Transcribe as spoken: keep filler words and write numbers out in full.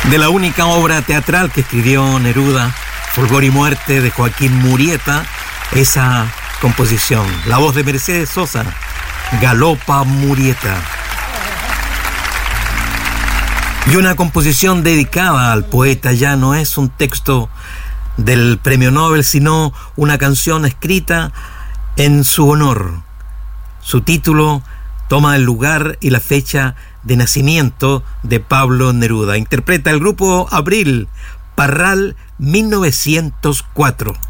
De la única obra teatral que escribió Neruda, Fulgor y Muerte, de Joaquín Murieta, esa composición. La voz de Mercedes Sosa, Galopa Murieta. Y una composición dedicada al poeta. Ya no es un texto del premio Nobel, sino una canción escrita en su honor. Su título toma el lugar y la fecha de nacimiento de Pablo Neruda. Interpreta el grupo Abril, Parral mil novecientos cuatro.